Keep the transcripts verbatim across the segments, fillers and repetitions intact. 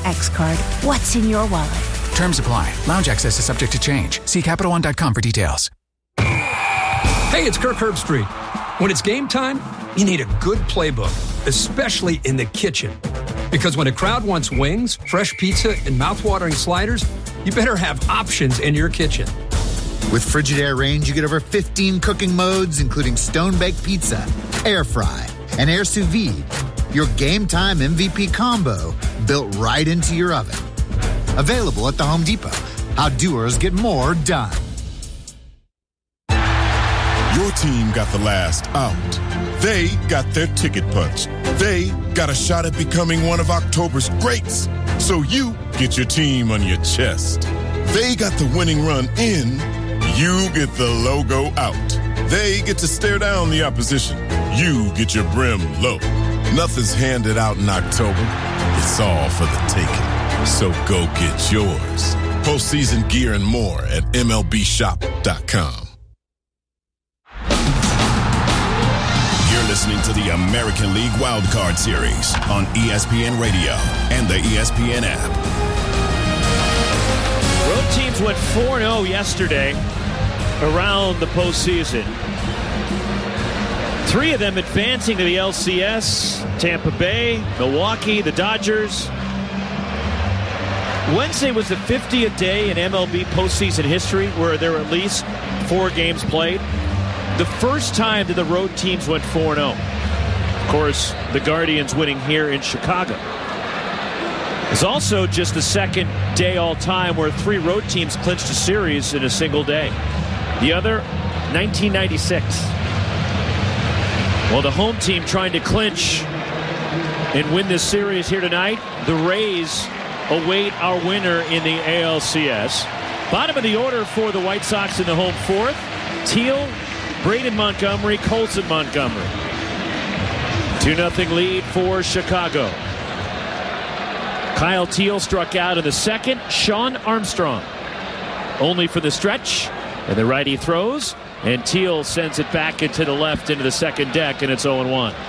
X card, what's in your wallet? Terms apply. Lounge access is subject to change. See Capital One dot com for details. Hey, it's Kirk Herbstreit. When it's game time, you need a good playbook, especially in the kitchen. Because when a crowd wants wings, fresh pizza, and mouthwatering sliders, you better have options in your kitchen. With Frigidaire Range, you get over fifteen cooking modes, including stone-baked pizza, air fry, and air sous vide. Your game time M V P combo built right into your oven. Available at the Home Depot. How doers get more done. Your team got the last out. They got their ticket punched. They got a shot at becoming one of October's greats. So you get your team on your chest. They got the winning run in. You get the logo out. They get to stare down the opposition. You get your brim low. Nothing's handed out in October. It's all for the taking. So go get yours. Postseason gear and more at M L B shop dot com. You're listening to the American League Wildcard Series on E S P N Radio and the E S P N app. Road teams went four and oh yesterday around the postseason. Three of them advancing to the L C S, Tampa Bay, Milwaukee, the Dodgers. Wednesday was the fiftieth day in M L B postseason history where there were at least four games played. The first time that the road teams went four and oh. Of course, the Guardians winning here in Chicago. It's also just the second day all-time where three road teams clinched a series in a single day. The other, nineteen ninety-six. Well, the home team trying to clinch and win this series here tonight. The Rays await our winner in the A L C S. Bottom of the order for the White Sox in the home fourth. Teal, Braden Montgomery, Colson Montgomery. two nothing lead for Chicago. Kyle Teal struck out in the second. Sean Armstrong only for the stretch. And the righty throws. And Teal sends it back into the left into the second deck, and it's oh and one.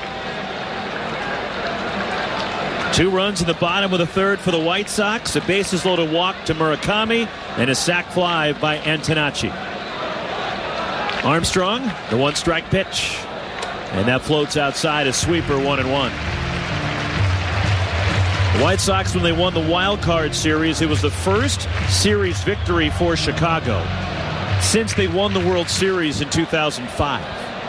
Two runs in the bottom of the third for the White Sox. A bases loaded walk to Murakami and a sac fly by Antonacci. Armstrong, the one strike pitch. And that floats outside a sweeper, one and one. The White Sox, when they won the wild card series, it was the first series victory for Chicago since they won the World Series in two thousand five.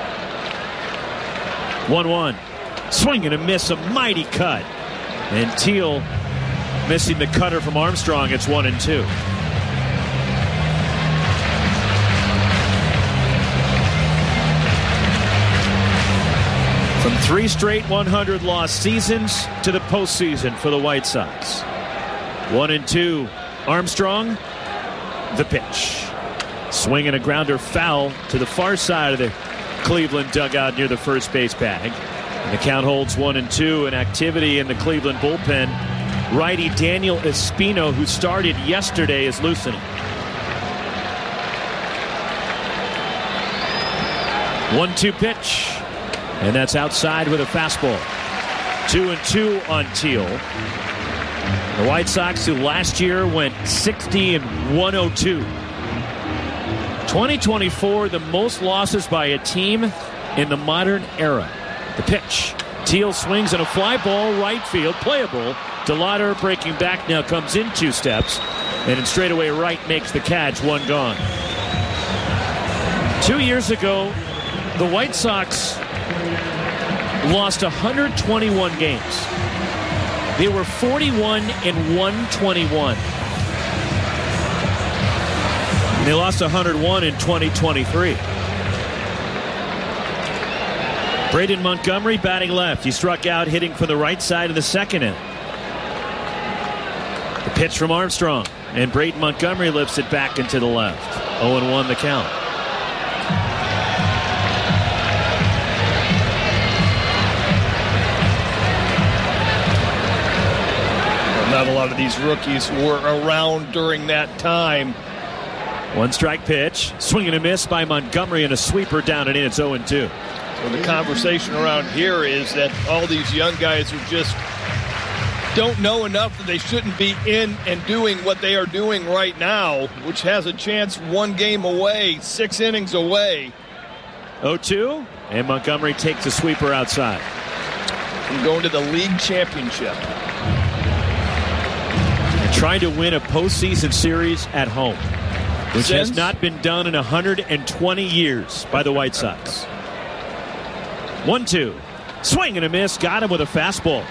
one one. Swing and a miss, a mighty cut. And Teal missing the cutter from Armstrong. It's one and two. From three straight one hundred loss seasons to the postseason for the White Sox. One and two. Armstrong, the pitch. Swing and a grounder foul to the far side of the Cleveland dugout near the first base bag. And the count holds one and two. And activity in the Cleveland bullpen. Righty Daniel Espino, who started yesterday, is loosening. one two pitch. And that's outside with a fastball. Two and two on Teal. The White Sox, who last year went sixty and one oh two. twenty twenty-four, the most losses by a team in the modern era. The pitch. Teal swings and a fly ball, right field, playable. DeLauder breaking back now, comes in two steps. And in straightaway right makes the catch, one gone. Two years ago, the White Sox lost one hundred twenty-one games. They were forty-one and one twenty-one. They lost one hundred one in twenty twenty-three. Braden Montgomery batting left. He struck out hitting from the right side of the second inning. The pitch from Armstrong. And Braden Montgomery lifts it back into the left. oh and one the count. Not a lot of these rookies were around during that time. One strike pitch. Swing and a miss by Montgomery and a sweeper down and in. It's oh and two. So the conversation around here is that all these young guys are just don't know enough that they shouldn't be in and doing what they are doing right now, which has a chance one game away, six innings away. oh two, and Montgomery takes a sweeper outside. And going to the league championship. And trying to win a postseason series at home, which Since? has not been done in one hundred twenty years by the White Sox. one two. Swing and a miss. Got him with a fastball.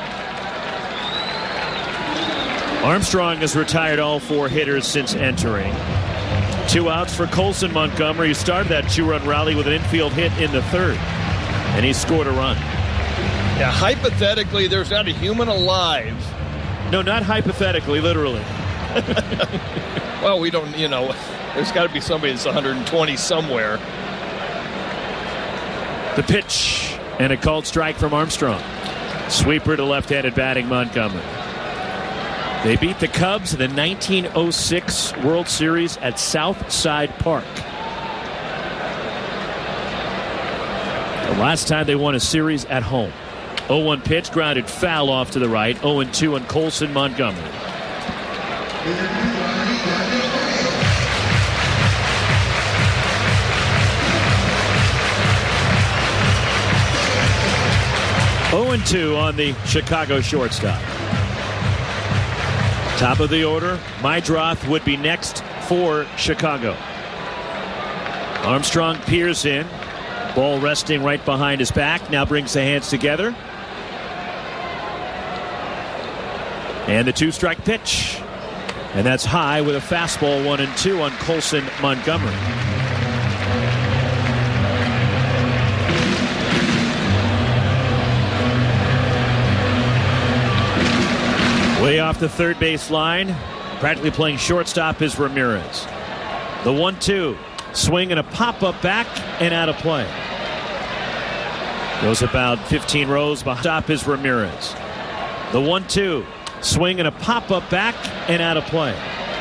Armstrong has retired all four hitters since entering. Two outs for Colson Montgomery, who started that two-run rally with an infield hit in the third. And he scored a run. Yeah, hypothetically, there's not a human alive. No, not hypothetically, literally. Well, we don't, you know, there's got to be somebody that's one hundred twenty somewhere. The pitch, and a called strike from Armstrong. Sweeper to left-handed batting Montgomery. They beat the Cubs in the nineteen oh six World Series at Southside Park. The last time they won a series at home. oh one pitch, grounded foul off to the right. oh two on Colson Montgomery. oh two on the Chicago shortstop. Top of the order, Meidroth would be next for Chicago. Armstrong peers in. Ball resting right behind his back. Now brings the hands together. And the two-strike pitch. And that's high with a fastball, one and two on Colson Montgomery. Way off the third base line, practically playing shortstop is Ramirez. The one two, swing and a pop-up back and out of play. Goes about fifteen rows behind top is Ramirez. The one two, swing and a pop-up back and out of play.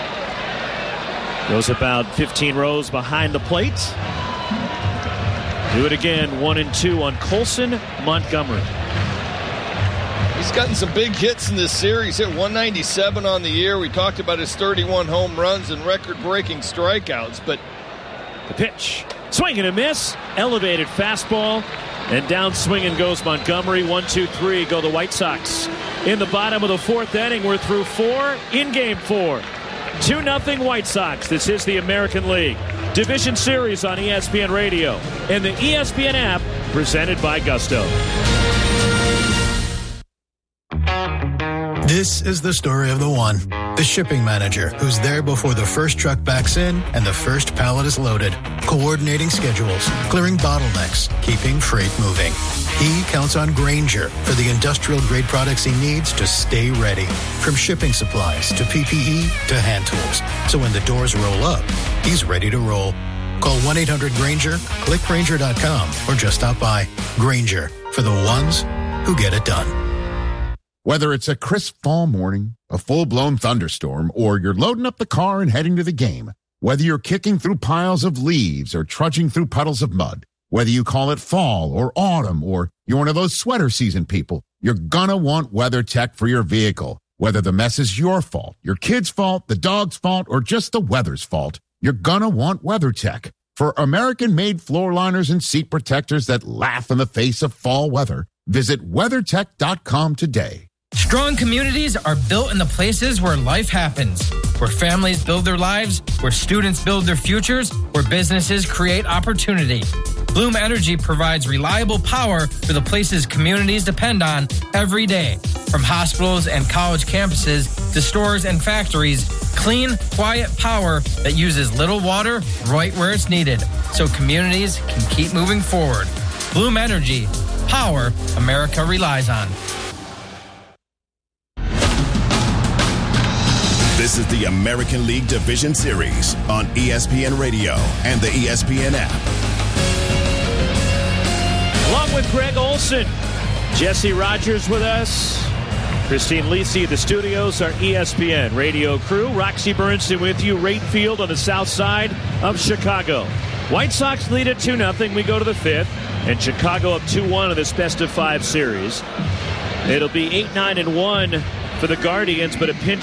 Goes about fifteen rows behind the plate. Do it again, one and two on Colson Montgomery. He's gotten some big hits in this series. Hit one ninety-seven on the year. We talked about his thirty-one home runs and record-breaking strikeouts, but the pitch, swing and a miss, elevated fastball, and down swinging goes Montgomery. One, two, three go the White Sox. In the bottom of the fourth inning, we're through four in game four. two nothing White Sox. This is the American League Division Series on E S P N Radio and the E S P N app, presented by Gusto. This is the story of the one, the shipping manager who's there before the first truck backs in and the first pallet is loaded, coordinating schedules, clearing bottlenecks, keeping freight moving. He counts on Grainger for the industrial-grade products he needs to stay ready, from shipping supplies to P P E to hand tools. So when the doors roll up, he's ready to roll. Call one eight hundred Grainger, click Grainger dot com, or just stop by. Grainger, for the ones who get it done. Whether it's a crisp fall morning, a full-blown thunderstorm, or you're loading up the car and heading to the game, whether you're kicking through piles of leaves or trudging through puddles of mud, whether you call it fall or autumn, or you're one of those sweater season people, you're gonna want WeatherTech for your vehicle. Whether the mess is your fault, your kid's fault, the dog's fault, or just the weather's fault, you're gonna want WeatherTech. For American-made floor liners and seat protectors that laugh in the face of fall weather, visit WeatherTech dot com today. Strong communities are built in the places where life happens, where families build their lives, where students build their futures, where businesses create opportunity. Bloom Energy provides reliable power for the places communities depend on every day. From hospitals and college campuses to stores and factories, clean, quiet power that uses little water right where it's needed, so communities can keep moving forward. Bloom Energy, power America relies on. This is the American League Division Series on E S P N Radio and the E S P N app. Along with Greg Olson, Jesse Rogers with us, Christine Lisi at the studios, our E S P N radio crew, Roxy Bernstein with you, Rate Field on the south side of Chicago. White Sox lead at two nothing. We go to the fifth, and Chicago up two one in this best of five series. It'll be eight nine and one for the Guardians, but a pinch